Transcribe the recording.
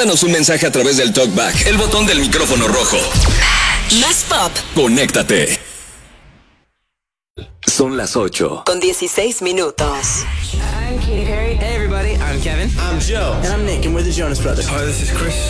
Mándanos un mensaje a través del TalkBack, el botón del micrófono rojo. Más pop. Conéctate. Son las 8. Con 16 minutos. I'm Katy Perry. Hey everybody, I'm Kevin. I'm Joe. And I'm Nick, and we're the Jonas Brothers. Hi, this is Chris.